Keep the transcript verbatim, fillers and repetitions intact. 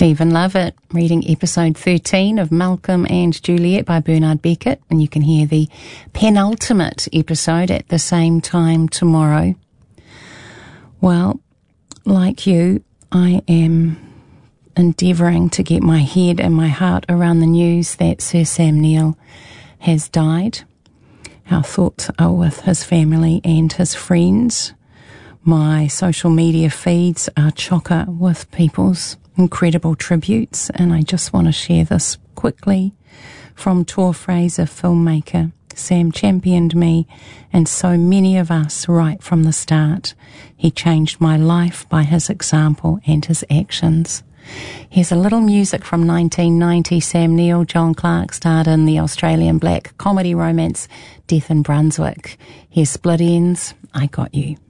Stephen Lovett reading episode thirteen of Malcolm and Juliet by Bernard Beckett, and you can hear the penultimate episode at the same time tomorrow. Well, like you, I am endeavouring to get my head and my heart around the news that Sir Sam Neill has died. Our thoughts are with his family and his friends. My social media feeds are chocker with people's incredible tributes, and I just want to share this quickly from Tor Fraser, filmmaker. Sam championed me and so many of us right from the start. He changed my life by his example and his actions. Here's a little music from nineteen ninety. Sam Neill, John Clark starred in the Australian black comedy romance Death in Brunswick. Here's Split Ends, I Got You.